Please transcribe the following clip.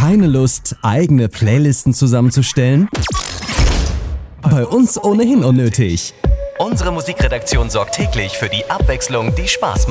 keine Lust, eigene Playlisten zusammenzustellen? Bei uns ohnehin unnötig. Unsere Musikredaktion sorgt täglich für die Abwechslung, die Spaß macht.